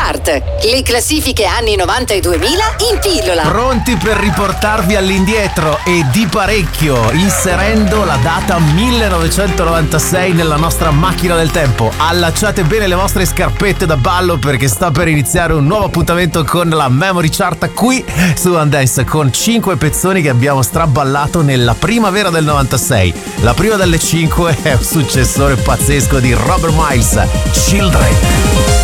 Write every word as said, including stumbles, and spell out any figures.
Chart, le classifiche anni novanta e duemila in pillola. Pronti per riportarvi all'indietro e di parecchio, inserendo la data millenovecentonovantasei nella nostra macchina del tempo. Allacciate bene le vostre scarpette da ballo perché sta per iniziare un nuovo appuntamento con la Memory Chart qui su One Dance, con cinque pezzoni che abbiamo straballato nella primavera del novantasei. La prima delle cinque è un successore pazzesco di Robert Miles, Children.